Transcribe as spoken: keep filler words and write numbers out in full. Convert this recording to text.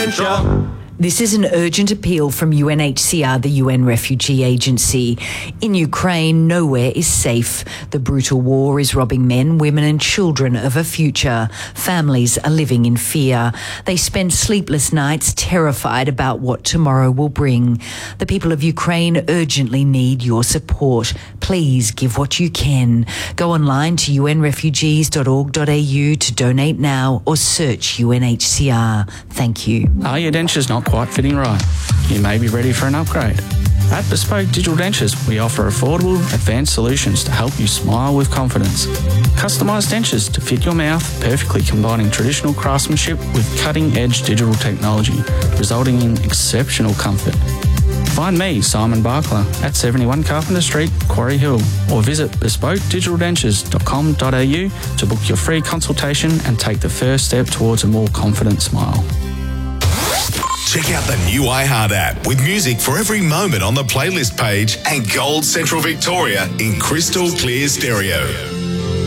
Denture. This is an urgent appeal from U N H C R, the U N Refugee Agency. In Ukraine, nowhere is safe. The brutal war is robbing men, women and children of a future. Families are living in fear. They spend sleepless nights terrified about what tomorrow will bring. The people of Ukraine urgently need your support. Please give what you can. Go online to u n refugees dot org dot a u to donate now or search U N H C R. Thank you. Are your dentures not quite fitting right? You may be ready for an upgrade. At Bespoke Digital Dentures, we offer affordable, advanced solutions to help you smile with confidence. Customised dentures to fit your mouth, perfectly combining traditional craftsmanship with cutting-edge digital technology, resulting in exceptional comfort. Find me, Simon Barkler, at seventy-one Carpenter Street, Quarry Hill, or visit bespoke digital dentures dot com dot a u to book your free consultation and take the first step towards a more confident smile. Check out the new iHeart app with music for every moment on the playlist page and Gold Central Victoria in crystal clear stereo.